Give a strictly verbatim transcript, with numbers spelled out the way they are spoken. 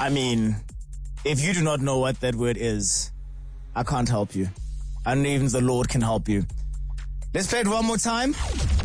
I mean, if you do not know what that word is, I can't help you. And even the Lord can help you. Let's play it one more time.